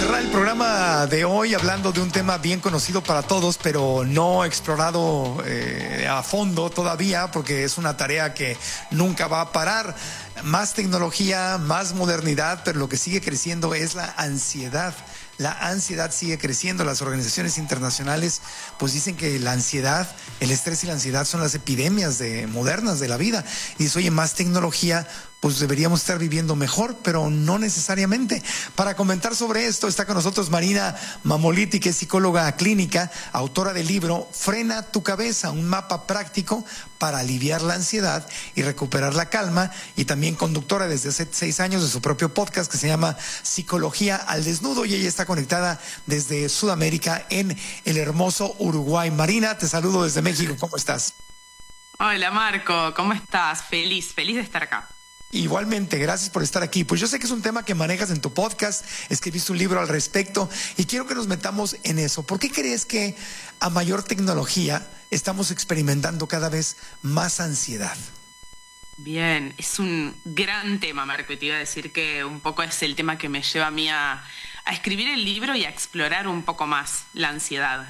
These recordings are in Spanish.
cerrar el programa de hoy hablando de un tema bien conocido para todos, pero no explorado a fondo todavía, porque es una tarea que nunca va a parar. Más tecnología, más modernidad, pero lo que sigue creciendo es la ansiedad. La ansiedad sigue creciendo. Las organizaciones internacionales pues dicen que la ansiedad, el estrés y la ansiedad son las epidemias modernas de la vida. Y dice, oye, más tecnología, pues deberíamos estar viviendo mejor, pero no necesariamente. Para comentar sobre esto está con nosotros Marina Mamoliti, que es psicóloga clínica, autora del libro Frena tu cabeza, un mapa práctico para aliviar la ansiedad y recuperar la calma, y también conductora desde hace 6 años de su propio podcast que se llama Psicología al Desnudo, y ella está conectada desde Sudamérica en el hermoso Uruguay. Marina, te saludo desde México, ¿cómo estás? Hola Marco, ¿cómo estás? Feliz de estar acá. Igualmente, gracias por estar aquí. Pues yo sé que es un tema que manejas en tu podcast, escribiste un libro al respecto y quiero que nos metamos en eso. ¿Por qué crees que a mayor tecnología estamos experimentando cada vez más ansiedad? Bien, es un gran tema, Marco, y te iba a decir que un poco es el tema que me lleva a mí a escribir el libro y a explorar un poco más la ansiedad.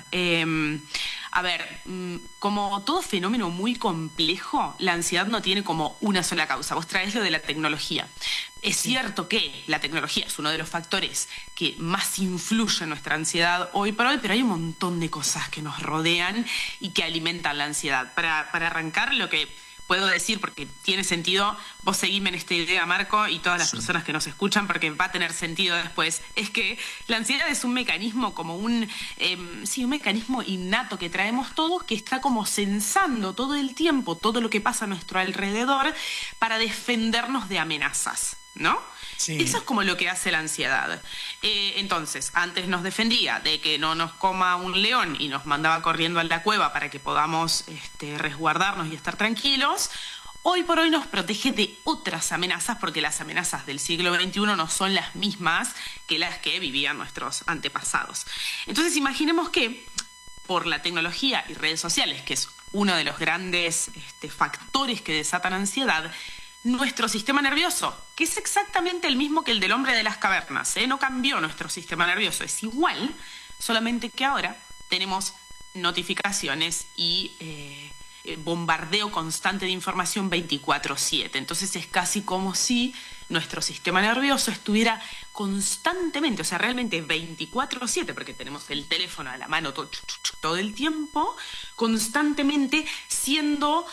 Como todo fenómeno muy complejo, la ansiedad no tiene como una sola causa. Vos traes lo de la tecnología. Es cierto que la tecnología es uno de los factores que más influye en nuestra ansiedad hoy por hoy, pero hay un montón de cosas que nos rodean y que alimentan la ansiedad. Para arrancar, lo que puedo decir, porque tiene sentido, vos seguime en esta idea, Marco, y todas las personas que nos escuchan, porque va a tener sentido después, es que la ansiedad es un mecanismo como un mecanismo innato que traemos todos, que está como sensando todo el tiempo todo lo que pasa a nuestro alrededor para defendernos de amenazas, ¿no? Sí. Eso es como lo que hace la ansiedad. Entonces, antes nos defendía de que no nos coma un león y nos mandaba corriendo a la cueva para que podamos resguardarnos y estar tranquilos. Hoy por hoy nos protege de otras amenazas, porque las amenazas del siglo XXI no son las mismas que las que vivían nuestros antepasados. Entonces, imaginemos que por la tecnología y redes sociales, que es uno de los grandes factores que desatan ansiedad, nuestro sistema nervioso, que es exactamente el mismo que el del hombre de las cavernas, no cambió nuestro sistema nervioso, es igual, solamente que ahora tenemos notificaciones y bombardeo constante de información 24/7. Entonces es casi como si nuestro sistema nervioso estuviera constantemente, o sea, realmente 24/7, porque tenemos el teléfono a la mano todo el tiempo, constantemente siendo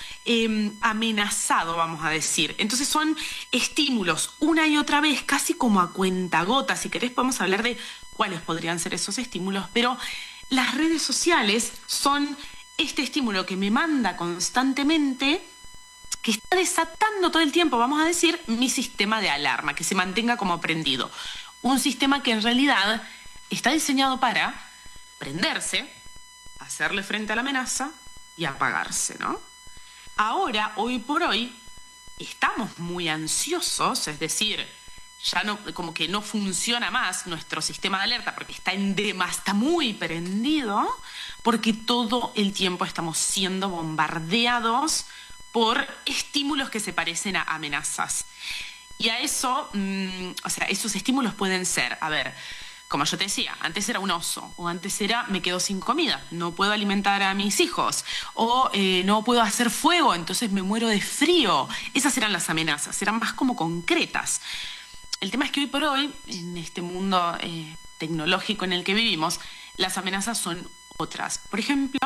amenazado, vamos a decir. Entonces son estímulos una y otra vez, casi como a cuentagotas. Si querés podemos hablar de cuáles podrían ser esos estímulos, pero las redes sociales son este estímulo que me manda constantemente, que está desatando todo el tiempo, vamos a decir, mi sistema de alarma, que se mantenga como prendido. Un sistema que en realidad está diseñado para prenderse, hacerle frente a la amenaza y apagarse, ¿no? Ahora, hoy por hoy, estamos muy ansiosos, es decir, ya no, como que no funciona más nuestro sistema de alerta porque está muy prendido, porque todo el tiempo estamos siendo bombardeados por estímulos que se parecen a amenazas. Y a eso, esos estímulos pueden ser, como yo te decía, antes era un oso, o antes era me quedo sin comida, no puedo alimentar a mis hijos, o no puedo hacer fuego, entonces me muero de frío. Esas eran las amenazas, eran más como concretas. El tema es que hoy por hoy, en este mundo tecnológico en el que vivimos, las amenazas son otras. Por ejemplo,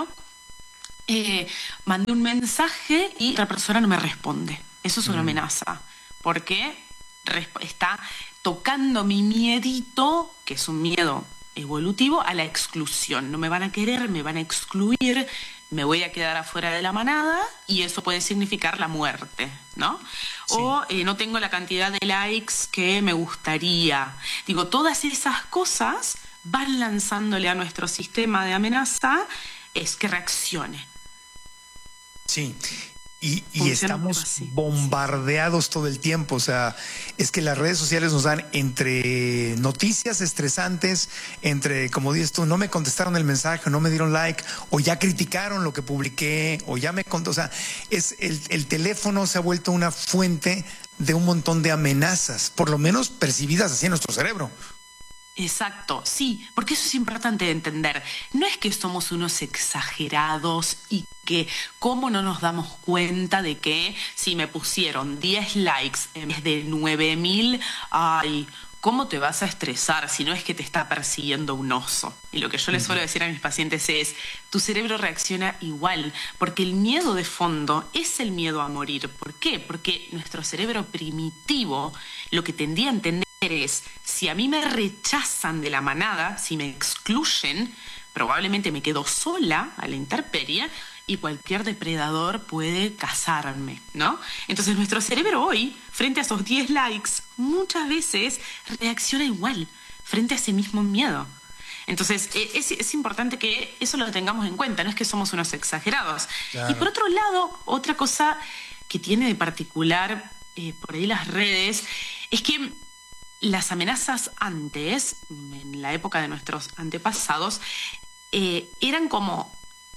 mandé un mensaje y otra persona no me responde. Eso es una amenaza, porque está tocando mi miedito, que es un miedo evolutivo, a la exclusión. No me van a querer, me van a excluir, me voy a quedar afuera de la manada, y eso puede significar la muerte, ¿no? Sí. O no tengo la cantidad de likes que me gustaría. Digo, todas esas cosas van lanzándole a nuestro sistema de amenaza es que reaccione. Sí. Y estamos bombardeados todo el tiempo. O sea, es que las redes sociales nos dan entre noticias estresantes, entre, como dices tú, no me contestaron el mensaje, no me dieron like, o ya criticaron lo que publiqué, o ya me contó. O sea, el teléfono se ha vuelto una fuente de un montón de amenazas, por lo menos percibidas así en nuestro cerebro. Exacto, sí, porque eso es importante de entender. No es que somos unos exagerados y que cómo no nos damos cuenta de que si me pusieron 10 likes en vez de 9.000, ay, ¿cómo te vas a estresar si no es que te está persiguiendo un oso? Y lo que yo les suelo decir a mis pacientes es, tu cerebro reacciona igual, porque el miedo de fondo es el miedo a morir. ¿Por qué? Porque nuestro cerebro primitivo lo que tendría a entender es, si a mí me rechazan de la manada, si me excluyen, probablemente me quedo sola a la intemperie y cualquier depredador puede cazarme, ¿no? Entonces nuestro cerebro hoy, frente a esos 10 likes, muchas veces reacciona igual, frente a ese mismo miedo. Entonces es importante que eso lo tengamos en cuenta, no es que somos unos exagerados. Claro. Y por otro lado, otra cosa que tiene de particular por ahí las redes, es que las amenazas antes, en la época de nuestros antepasados, eran como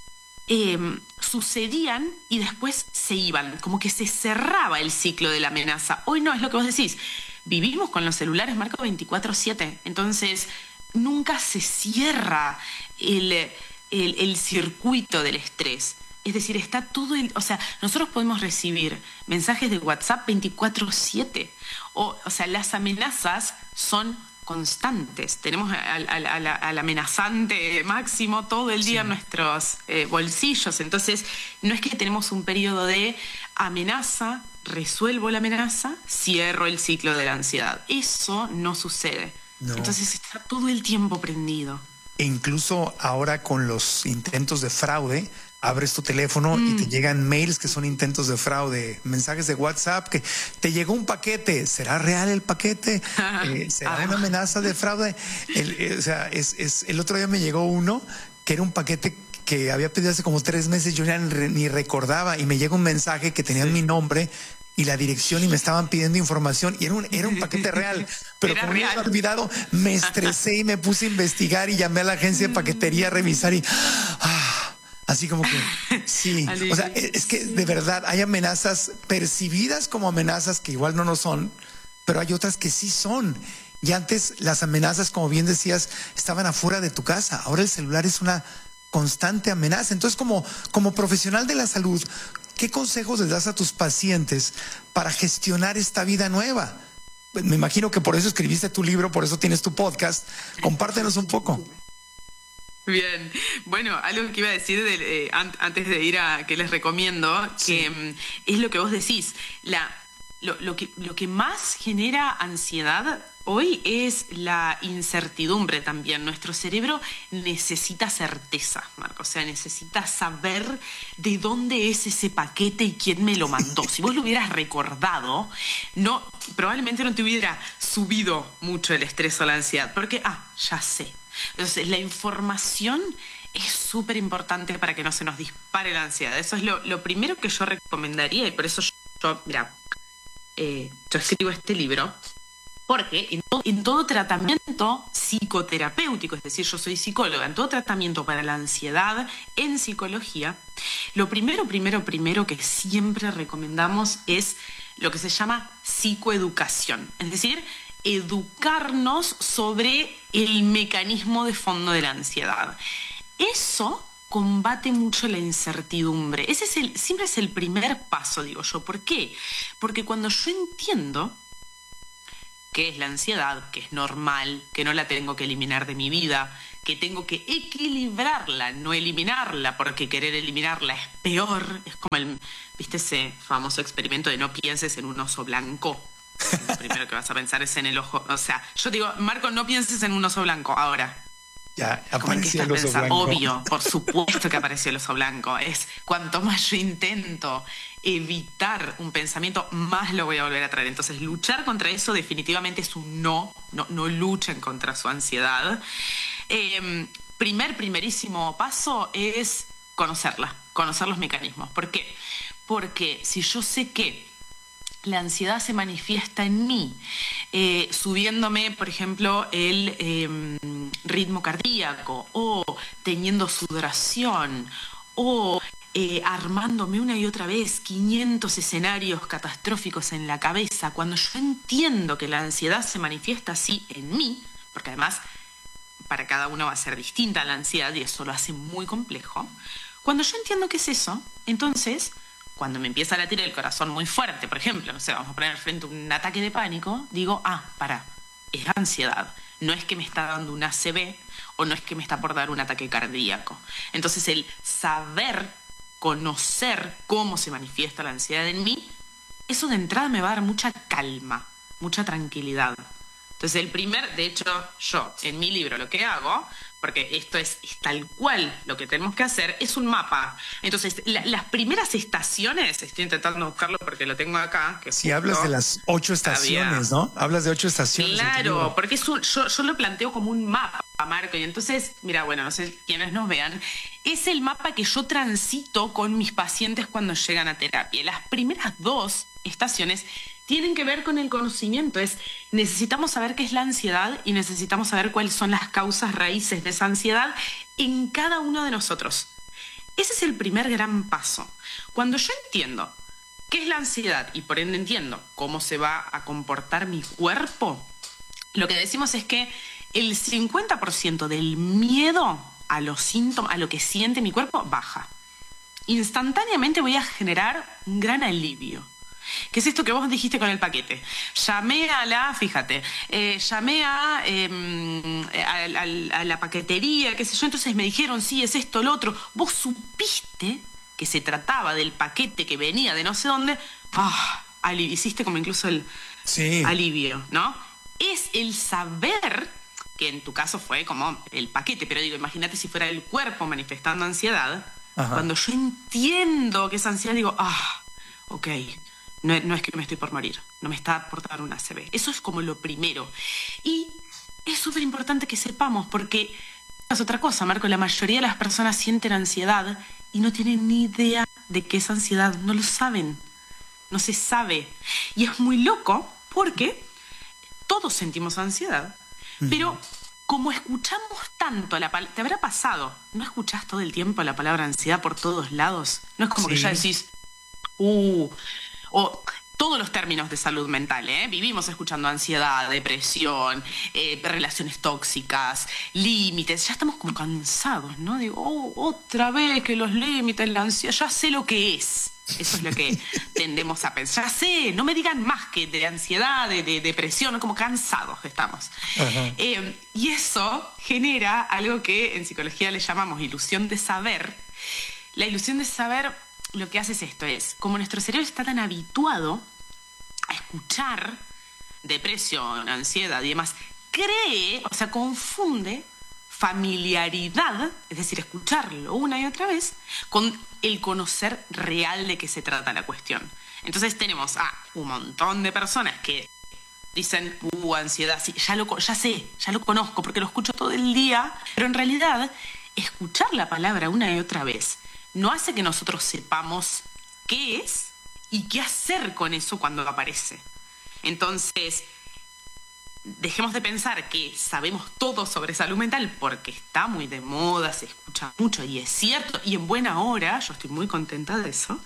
sucedían y después se iban, como que se cerraba el ciclo de la amenaza. Hoy no, es lo que vos decís, vivimos con los celulares marco 24/7, entonces nunca se cierra el circuito del estrés. Es decir, está todo o sea, nosotros podemos recibir mensajes de WhatsApp 24/7. O sea, las amenazas son constantes. Tenemos al amenazante máximo todo el día en nuestros bolsillos. Entonces, no es que tenemos un periodo de amenaza, resuelvo la amenaza, cierro el ciclo de la ansiedad. Eso no sucede. No. Entonces, está todo el tiempo prendido. E incluso ahora con los intentos de fraude, abres tu teléfono y te llegan mails que son intentos de fraude, mensajes de WhatsApp que te llegó un paquete, ¿será real el paquete? ¿Será una amenaza de fraude? O sea, el otro día me llegó uno que era un paquete que había pedido hace como 3 meses, yo ya ni recordaba, y me llega un mensaje que tenía mi nombre y la dirección y me estaban pidiendo información y era un paquete real, pero como me había olvidado, me estresé y me puse a investigar y llamé a la agencia de paquetería a revisar y así como que sí, o sea, es que de verdad hay amenazas percibidas como amenazas que igual no lo son, pero hay otras que sí son. Y antes las amenazas, como bien decías, estaban afuera de tu casa, ahora el celular es una constante amenaza. Entonces, como profesional de la salud, ¿qué consejos les das a tus pacientes para gestionar esta vida nueva? Me imagino que por eso escribiste tu libro, por eso tienes tu podcast. Compártenos un poco. Bien, bueno, algo que iba a decir antes de ir a que les recomiendo, que es lo que vos decís, lo que más genera ansiedad hoy es la incertidumbre también. Nuestro cerebro necesita certeza, Marco, o sea, necesita saber de dónde es ese paquete y quién me lo mandó. Si vos lo hubieras recordado, probablemente no te hubiera subido mucho el estrés o la ansiedad, porque, ya sé. Entonces, la información es súper importante para que no se nos dispare la ansiedad. Eso es lo primero que yo recomendaría, y por eso yo escribo este libro, porque en todo tratamiento psicoterapéutico, es decir, yo soy psicóloga, en todo tratamiento para la ansiedad en psicología, lo primero que siempre recomendamos es lo que se llama psicoeducación, es decir, educarnos sobre el mecanismo de fondo de la ansiedad. Eso combate mucho la incertidumbre. Ese siempre es el primer paso, digo yo. ¿Por qué? Porque cuando yo entiendo qué es la ansiedad, que es normal, que no la tengo que eliminar de mi vida, que tengo que equilibrarla, no eliminarla, porque querer eliminarla es peor. Es como ¿viste ese famoso experimento de no pienses en un oso blanco? Lo primero que vas a pensar es en el ojo. O sea, yo digo, Marco, no pienses en un oso blanco ahora. Ya apareció el oso blanco. Obvio, por supuesto que apareció el oso blanco. Es cuanto más yo intento evitar un pensamiento, más lo voy a volver a traer. Entonces, luchar contra eso definitivamente es un no luchen contra su ansiedad. Primerísimo paso es conocer los mecanismos. ¿Por qué? Porque si yo sé que la ansiedad se manifiesta en mí, subiéndome, por ejemplo, el ritmo cardíaco, o teniendo sudoración, o armándome una y otra vez 500 escenarios catastróficos en la cabeza. Cuando yo entiendo que la ansiedad se manifiesta así en mí, porque además para cada uno va a ser distinta la ansiedad y eso lo hace muy complejo. Cuando yo entiendo qué es eso, entonces, cuando me empieza a latir el corazón muy fuerte, por ejemplo, no sé, vamos a poner frente a un ataque de pánico, digo, es ansiedad. No es que me está dando un ACV o no es que me está por dar un ataque cardíaco. Entonces, el saber, conocer cómo se manifiesta la ansiedad en mí, eso de entrada me va a dar mucha calma, mucha tranquilidad. Entonces, de hecho, yo en mi libro lo que hago, porque esto es tal cual lo que tenemos que hacer, es un mapa. Entonces, las primeras estaciones, estoy intentando buscarlo porque lo tengo acá. Que si hablas de las 8 estaciones, ¿no? Hablas de 8 estaciones. Claro, porque yo lo planteo como un mapa, Marco, y entonces, mira, bueno, no sé quiénes nos vean, es el mapa que yo transito con mis pacientes cuando llegan a terapia. Las primeras 2 estaciones tienen que ver con el conocimiento. Necesitamos saber qué es la ansiedad y necesitamos saber cuáles son las causas raíces de esa ansiedad en cada uno de nosotros. Ese es el primer gran paso. Cuando yo entiendo qué es la ansiedad y por ende entiendo cómo se va a comportar mi cuerpo, lo que decimos es que el 50% del miedo a los síntomas, a lo que siente mi cuerpo, baja. Instantáneamente voy a generar un gran alivio. ¿Qué es esto que vos dijiste con el paquete? Llamé a la paquetería, qué sé yo, entonces me dijeron, sí, es esto, lo otro. Vos supiste que se trataba del paquete que venía de no sé dónde. Hiciste como incluso el alivio, ¿no? Es el saber, que en tu caso fue como el paquete, pero digo, imagínate si fuera el cuerpo manifestando ansiedad. Ajá. Cuando yo entiendo que es ansiedad, digo, ok. No es que me estoy por morir, no me está por dar un ACV. Eso es como lo primero. Y es súper importante que sepamos, porque es otra cosa, Marco, la mayoría de las personas sienten ansiedad y no tienen ni idea de qué es ansiedad, no lo saben, no se sabe. Y es muy loco porque todos sentimos ansiedad, pero como escuchamos tanto la palabra, ¿te habrá pasado? ¿No escuchás todo el tiempo la palabra ansiedad por todos lados? No es como que ya decís, o todos los términos de salud mental, vivimos escuchando ansiedad, depresión, relaciones tóxicas, límites, ya estamos como cansados, ¿no? Digo, otra vez que los límites, la ansiedad, ya sé lo que es. Eso es lo que tendemos a pensar. Ya sé, no me digan más que de ansiedad, de depresión, como cansados estamos. Y eso genera algo que en psicología le llamamos ilusión de saber. La ilusión de saber lo que hace es esto, como nuestro cerebro está tan habituado a escuchar depresión, ansiedad y demás, confunde familiaridad, es decir, escucharlo una y otra vez, con el conocer real de qué se trata la cuestión. Entonces tenemos a un montón de personas que dicen, ansiedad, sí, ya sé, ya lo conozco porque lo escucho todo el día, pero en realidad escuchar la palabra una y otra vez no hace que nosotros sepamos qué es y qué hacer con eso cuando aparece. Entonces, dejemos de pensar que sabemos todo sobre salud mental porque está muy de moda, se escucha mucho y es cierto, y en buena hora, yo estoy muy contenta de eso,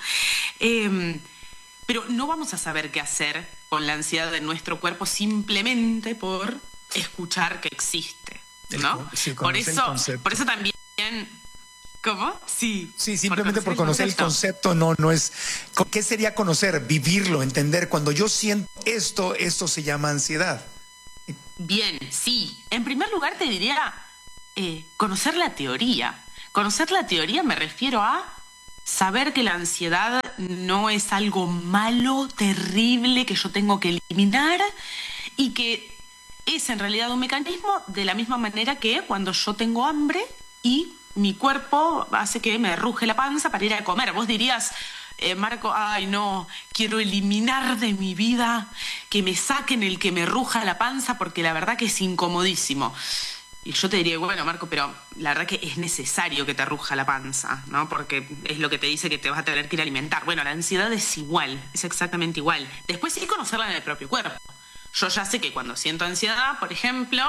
pero no vamos a saber qué hacer con la ansiedad de nuestro cuerpo simplemente por escuchar que existe, ¿no? Sí, por eso también... ¿Cómo? Sí. Sí, simplemente por conocer el concepto, no es... ¿Qué sería conocer? Vivirlo, entender. Cuando yo siento esto se llama ansiedad. Bien, sí. En primer lugar te diría conocer la teoría. Conocer la teoría me refiero a saber que la ansiedad no es algo malo, terrible, que yo tengo que eliminar y que es en realidad un mecanismo de la misma manera que cuando yo tengo hambre y mi cuerpo hace que me ruge la panza para ir a comer. Vos dirías, Marco, no, quiero eliminar de mi vida que me saquen el que me ruja la panza porque la verdad que es incomodísimo. Y yo te diría, bueno, Marco, pero la verdad que es necesario que te ruja la panza, ¿no? Porque es lo que te dice que te vas a tener que ir a alimentar. Bueno, la ansiedad es igual, es exactamente igual. Después sí conocerla en el propio cuerpo. Yo ya sé que cuando siento ansiedad, por ejemplo,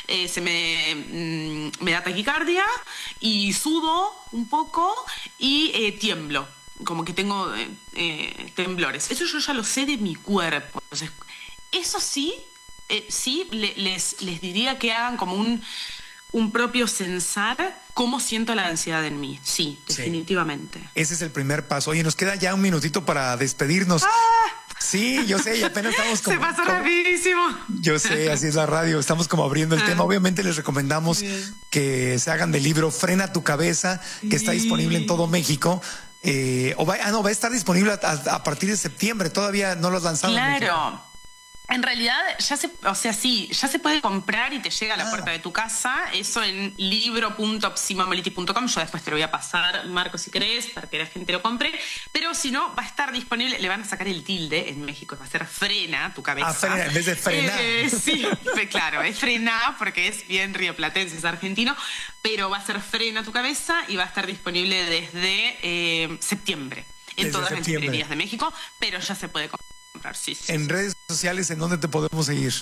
me da taquicardia y sudo un poco y tiemblo, como que tengo temblores. Eso yo ya lo sé de mi cuerpo. Entonces, eso sí, sí, les diría que hagan como un propio censar cómo siento la ansiedad en mí. Sí, definitivamente. Ese es el primer paso. Oye, nos queda ya un minutito para despedirnos. Sí, yo sé, y apenas estamos como... Se pasó rapidísimo. Yo sé, así es la radio, estamos como abriendo el tema. Obviamente les recomendamos que se hagan del libro Frena tu cabeza, que está disponible en todo México. Va a estar disponible a partir de septiembre, todavía no lo has lanzado. Claro. En realidad, ya se puede comprar y te llega a la puerta de tu casa. Eso en libro.psimamoliti.com. Yo después te lo voy a pasar, Marco, si querés, para que la gente lo compre. Pero si no, va a estar disponible. Le van a sacar el tilde en México. Va a ser Frena tu cabeza. Frena, en vez de frenar. Sí, claro, es Frena porque es bien rioplatense, es argentino. Pero va a ser Frena tu cabeza y va a estar disponible desde septiembre. En todas las librerías de México, pero ya se puede comprar. Sí. En redes sociales, ¿en dónde te podemos seguir?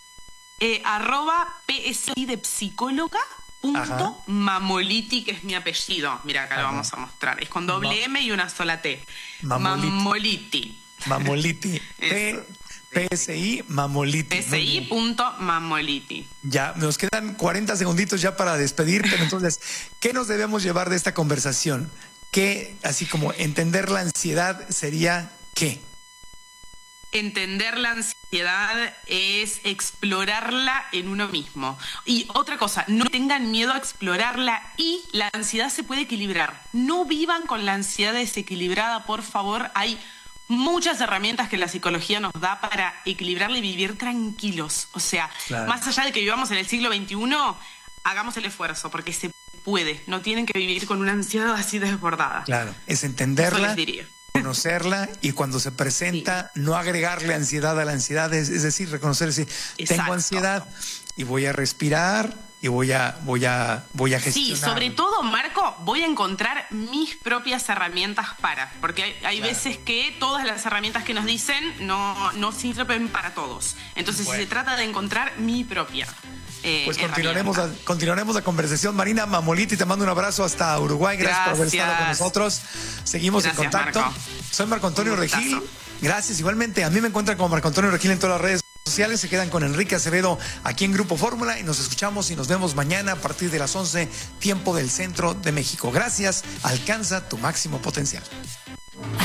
@PSI de psicóloga .mamoliti, que es mi apellido. Mira, acá lo vamos a mostrar. Es con doble M y una sola T. Mamoliti. Mamoliti. PSI Mamoliti. PSI.mamoliti. Ya, nos quedan 40 segunditos ya para despedir, pero entonces, ¿qué nos debemos llevar de esta conversación? ¿Qué, así como entender la ansiedad sería qué? Entender la ansiedad es explorarla en uno mismo. Y otra cosa, no tengan miedo a explorarla, y la ansiedad se puede equilibrar. No vivan con la ansiedad desequilibrada, por favor. Hay muchas herramientas que la psicología nos da para equilibrarla y vivir tranquilos. O sea, más allá de que vivamos en el siglo XXI, hagamos el esfuerzo, porque se puede. No tienen que vivir con una ansiedad así desbordada. Claro, es entenderla. Eso les diría. Conocerla, y cuando se presenta, no agregarle ansiedad a la ansiedad, es decir, reconocer, tengo ansiedad y voy a respirar y voy a gestionar. Sí, sobre todo, Marco, voy a encontrar mis propias herramientas porque hay veces que todas las herramientas que nos dicen no sirven para todos. Entonces, si se trata de encontrar mi propia. Pues continuaremos la conversación. Marina Mamoliti, te mando un abrazo hasta Uruguay. Gracias por haber estado con nosotros. Seguimos en contacto. Marco. Soy Marco Antonio Regil. Gracias. Igualmente, a mí me encuentran como Marco Antonio Regil en todas las redes sociales. Se quedan con Enrique Acevedo aquí en Grupo Fórmula y nos escuchamos y nos vemos mañana a partir de las 11, tiempo del centro de México. Gracias. Alcanza tu máximo potencial.